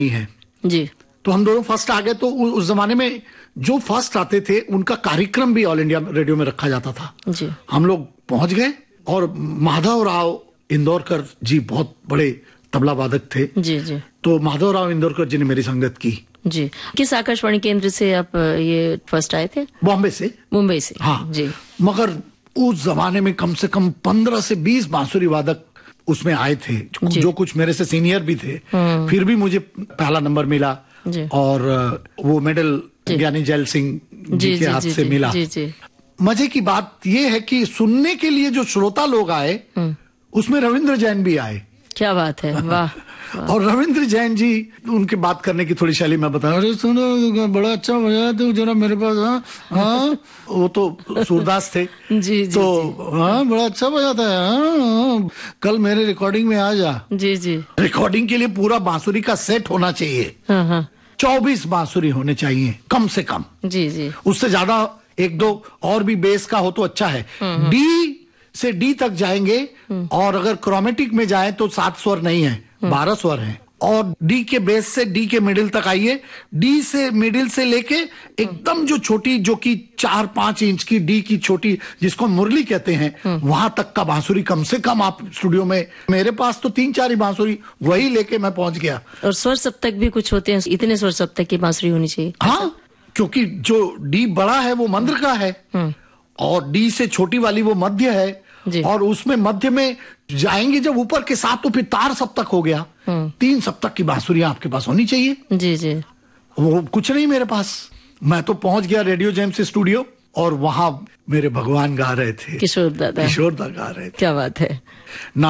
है जी। तो हम दोनों फर्स्ट आ गए। तो उस जमाने में जो फर्स्ट आते थे उनका कार्यक्रम भी ऑल इंडिया रेडियो में रखा जाता था जी। हम लोग पहुंच गए और माधव राव इंदौरकर जी बहुत बड़े तबला वादक थे। जी जी। तो माधव राव इंदौरकर जी ने मेरी संगत की। जी। किस आकाशवाणी केंद्र से आप ये फर्स्ट आए थे? बॉम्बे से। मुंबई से। हाँ जी। मगर उस जमाने में कम से कम 15 से 20 बांसुरी वादक उसमें आए थे जो कुछ मेरे से सीनियर भी थे। फिर भी मुझे पहला नंबर मिला और वो मेडल ज्ञानी जैल सिंह जी के हाथ से मिला। जी जी। मजे की बात ये है कि सुनने के लिए जो श्रोता लोग आए उसमें रविंद्र जैन भी आए। क्या बात है, वाह। और रविंद्र जैन जी उनके बात करने की थोड़ी शैली मैं बताऊं, अरे सुनो बड़ा अच्छा बजाया तू जरा मेरे पास। हाँ वो तो सूरदास थे। जी तो हाँ बड़ा अच्छा बजाता है। हाँ कल मेरे रिकॉर्डिंग में आ जा। जी जी। रिकॉर्डिंग के लिए पूरा बांसुरी का सेट होना चाहिए। 24 बांसुरी होने चाहिए कम से कम। जी जी। उससे ज्यादा एक दो और भी बेस का हो तो अच्छा है। डी से डी तक जाएंगे और अगर क्रोमेटिक में जाए तो 7 स्वर नहीं है, 12 स्वर हैं। और डी के बेस से डी के मिडिल तक आइए। डी से मिडिल से लेके एकदम जो छोटी जो कि 4-5 इंच की डी की छोटी जिसको मुरली कहते हैं वहां तक का बांसुरी कम से कम आप स्टूडियो में, मेरे पास तो 3-4 ही बांसुरी वही लेके मैं पहुंच गया। और स्वर सप्तक भी कुछ होते हैं, इतने स्वर सप्तक की बांसुरी होनी चाहिए? हाँ क्योंकि जो डी बड़ा है वो मंद्र का है और डी से छोटी वाली वो मध्य है। और उसमें मध्य में जाएंगे जब ऊपर के साथ तो फिर तार सप्तक हो गया। 3 सप्तक की बांसुरियां आपके पास होनी चाहिए। जी जी। वो कुछ नहीं मेरे पास। मैं तो पहुंच गया रेडियो जेम्स स्टूडियो और वहां मेरे भगवान गा रहे थे, किशोर दादा। किशोर दा गा रहे थे। क्या बात है।